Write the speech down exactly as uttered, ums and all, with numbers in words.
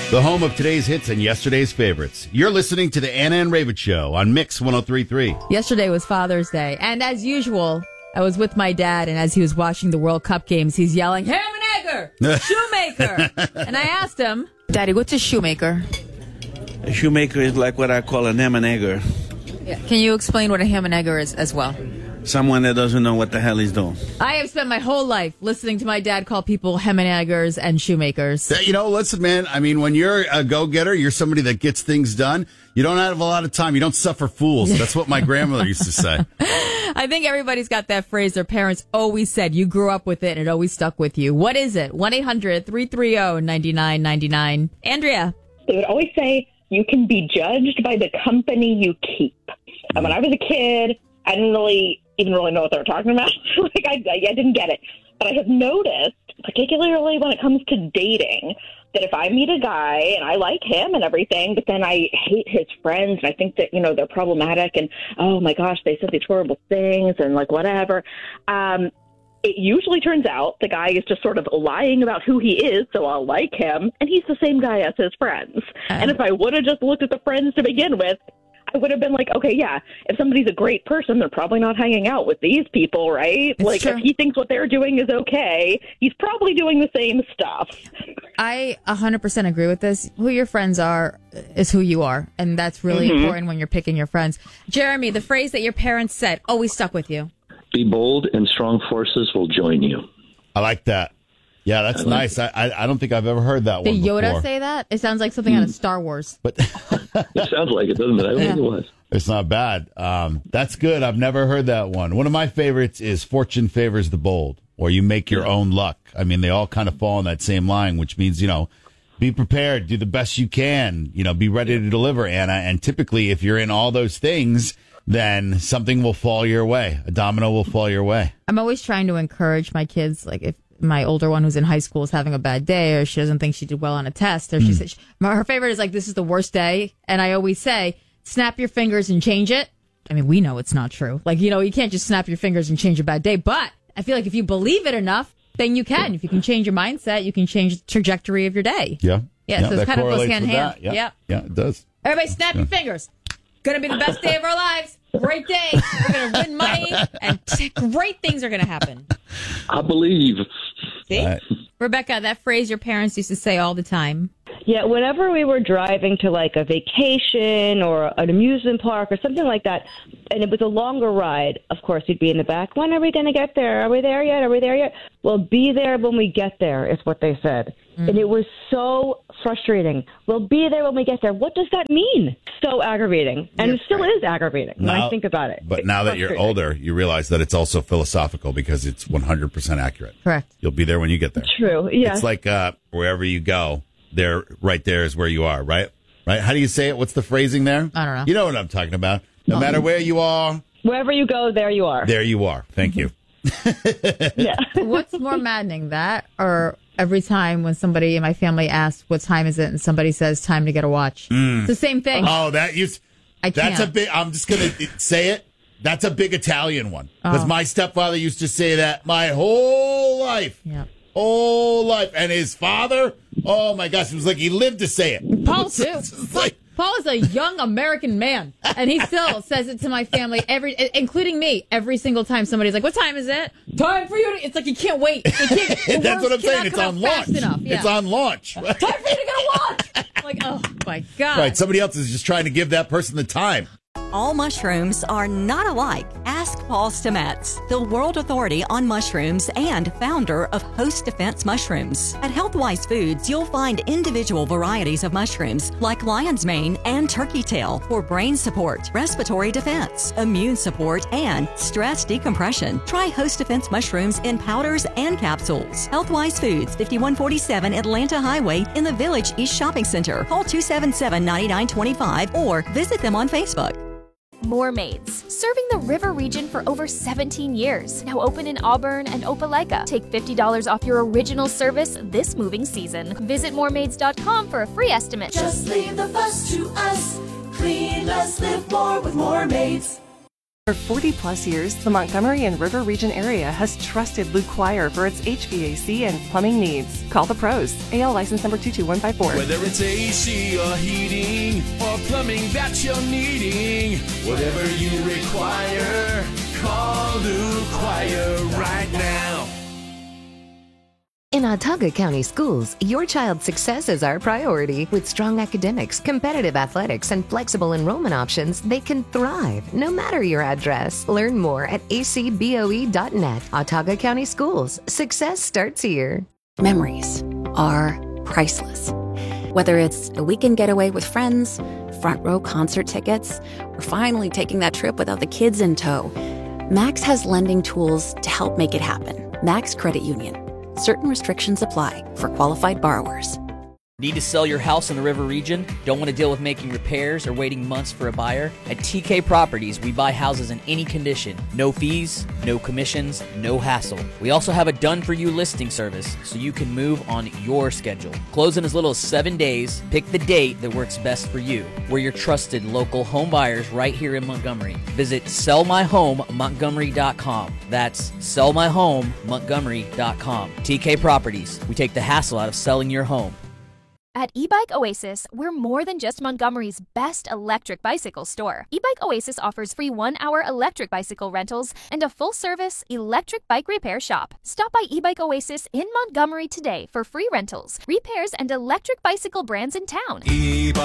The home of today's hits and yesterday's favorites. You're listening to the Anna and Ravitch Show on Mix one oh three point three. Yesterday was Father's Day, and as usual, I was with my dad, and as he was watching the World Cup games, he's yelling, "Ham and egger! Shoemaker!" And I asked him, "Daddy, what's a shoemaker?" A shoemaker is like what I call an ham and egger. Yeah. Can you explain what a ham and egger is as well? Someone that doesn't know what the hell he's doing. I have spent my whole life listening to my dad call people ham and eggers and shoemakers. You know, listen, man, I mean, when you're a go-getter, you're somebody that gets things done. You don't have a lot of time. You don't suffer fools. That's what my grandmother used to say. I think everybody's got that phrase their parents always said. You grew up with it and it always stuck with you. What is it? one eight hundred three three zero nine nine nine nine. Andrea. They would always say, you can be judged by the company you keep. And when I was a kid, I didn't really even really know what they were talking about. like I, I didn't get it. But I have noticed, particularly when it comes to dating, that if I meet a guy and I like him and everything, but then I hate his friends and I think that, you know, they're problematic and, oh my gosh, they said these horrible things and like whatever. Um, it usually turns out the guy is just sort of lying about who he is, so I'll like him, and he's the same guy as his friends. Um, and if I would have just looked at the friends to begin with, I would have been like, okay, yeah, if somebody's a great person, they're probably not hanging out with these people, right? It's like, true. if he thinks what they're doing is okay, he's probably doing the same stuff. I one hundred percent agree with this. Who your friends are is who you are, and that's really mm-hmm. important when you're picking your friends. Jeremy, the phrase that your parents said always stuck with you. Be bold and strong forces will join you. I like that. Yeah, that's like nice. I, I I don't think I've ever heard that Did one before. Did Yoda say that? It sounds like something mm. out of Star Wars. But it sounds like it, doesn't it? I don't yeah. think it was. It's not bad. Um, that's good. I've never heard that one. One of my favorites is "Fortune favors the bold," or "You make your yeah. own luck." I mean, they all kind of fall in that same line, which means, you know, be prepared, do the best you can, you know, be ready to deliver, Anna. And typically, if you're in all those things, then something will fall your way. A domino will fall your way. I'm always trying to encourage my kids, like if my older one who's in high school is having a bad day or she doesn't think she did well on a test or she mm. said, her favorite is like, this is the worst day. And I always say, snap your fingers and change it. I mean, we know it's not true. Like, you know, you can't just snap your fingers and change a bad day. But I feel like if you believe it enough, then you can. If you can change your mindset, you can change the trajectory of your day. Yeah. Yeah, yeah so it kind of goes hand in hand. Yeah. yeah. Yeah, it does. Everybody snap yeah. your fingers. Going to be the best day of our lives. Great day. We're going to win money and t- great things are going to happen. I believe. See? Right. Rebecca, that phrase your parents used to say all the time. Yeah, whenever we were driving to like a vacation or an amusement park or something like that, and it was a longer ride, of course, you'd be in the back. When are we going to get there? Are we there yet? Are we there yet? Well, be there when we get there is what they said. Mm. And it was so frustrating. We'll be there when we get there. What does that mean? So aggravating. And it still is aggravating when now, I think about it. But it's now that you're older, you realize that it's also philosophical because it's one hundred percent accurate. Correct. You'll be there when you get there. True, yeah. It's like uh, wherever you go, there, right there is where you are, right? Right? How do you say it? What's the phrasing there? I don't know. You know what I'm talking about. No matter where you are. Wherever you go, there you are. There you are. Thank you. Yeah. What's more maddening, that or every time when somebody in my family asks, what time is it? And somebody says, time to get a watch. Mm. It's the same thing. Oh, that you. I That's can't. a big, I'm just going to say it. That's a big Italian one. Because Oh. my stepfather used to say that my whole life. Yeah. Whole life. And his father, oh my gosh, it was like he lived to say it. Paul, too. It's like, Paul is a young American man, and he still says it to my family, every, including me, every single time somebody's like, what time is it? Time for you to... It's like you can't wait. You can't, the that's what I'm words saying. cannot It's come on out launch. fast enough. Yeah. It's on launch. Time for you to get a watch. Like, oh, my God. Right. Somebody else is just trying to give that person the time. All mushrooms are not alike. Ask Paul Stamets, the world authority on mushrooms and founder of Host Defense Mushrooms. At Healthwise Foods, you'll find individual varieties of mushrooms like lion's mane and turkey tail for brain support, respiratory defense, immune support, and stress decompression. Try Host Defense Mushrooms in powders and capsules. Healthwise Foods, fifty-one forty-seven Atlanta Highway in the Village East Shopping Center. Call two seven seven, nine nine two five or visit them on Facebook. More Maids, serving the river region for over seventeen years. Now open in Auburn and Opelika. Take fifty dollars off your original service this moving season. Visit more maids dot com for a free estimate. Just leave the fuss to us. Clean less, live more with More Maids. For forty plus years, the Montgomery and River Region area has trusted Lucquire for its H V A C and plumbing needs. Call the pros. A L license number two two one five four. Whether it's A C or heating or plumbing that you're needing, whatever you require, call Lucquire right now. In Autauga County Schools, your child's success is our priority. With strong academics, competitive athletics, and flexible enrollment options, they can thrive no matter your address. Learn more at a c b o e dot net. Autauga County Schools. Success starts here. Memories are priceless. Whether it's a weekend getaway with friends, front row concert tickets, or finally taking that trip without the kids in tow, Max has lending tools to help make it happen. Max Credit Union. Certain restrictions apply for qualified borrowers. Need to sell your house in the River Region? Don't want to deal with making repairs or waiting months for a buyer? At T K Properties, we buy houses in any condition. No fees, no commissions, no hassle. We also have a done-for-you listing service, so you can move on your schedule. Close in as little as seven days. Pick the date that works best for you. We're your trusted local home buyers right here in Montgomery. Visit sell my home montgomery dot com. That's sell my home montgomery dot com. T K Properties. We take the hassle out of selling your home. At eBike Oasis, we're more than just Montgomery's best electric bicycle store. eBike Oasis offers free one-hour electric bicycle rentals and a full-service electric bike repair shop. Stop by eBike Oasis in Montgomery today for free rentals, repairs, and electric bicycle brands in town. E-bike